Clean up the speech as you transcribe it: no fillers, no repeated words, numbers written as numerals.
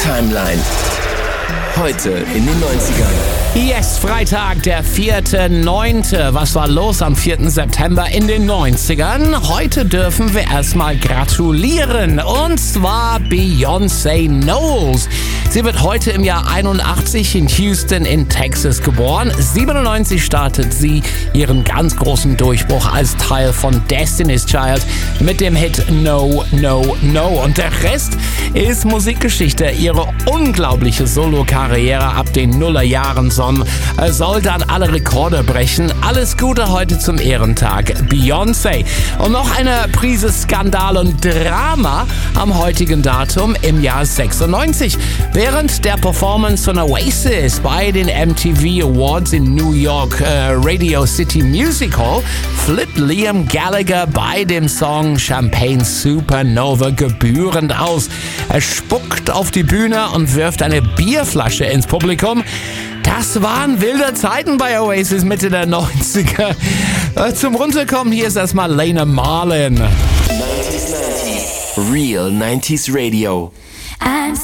Timeline. Heute in den 90ern. Yes, Freitag, der 4.9. Was war los am 4. September in den 90ern? Heute dürfen wir erstmal gratulieren. Und zwar Beyoncé Knowles. Sie wird heute im Jahr 81 in Houston in Texas geboren. 97 startet sie ihren ganz großen Durchbruch als Teil von Destiny's Child mit dem Hit No, No, No. Und der Rest ist Musikgeschichte. Ihre unglaubliche Solo-Karriere ab den Nullerjahren soll dann alle Rekorde brechen. Alles Gute heute zum Ehrentag, Beyoncé. Und noch eine Prise Skandal und Drama am heutigen Datum im Jahr 96. Während der Performance von Oasis bei den MTV Awards in New York Radio City Music Hall flippt Liam Gallagher bei dem Song Champagne Supernova gebührend aus. Er spuckt auf die Bühne und wirft eine Bierflasche ins Publikum. Das waren wilde Zeiten bei Oasis Mitte der 90er. Zum Runterkommen, hier ist erstmal Lena Marlin. 90s, Real 90s Radio.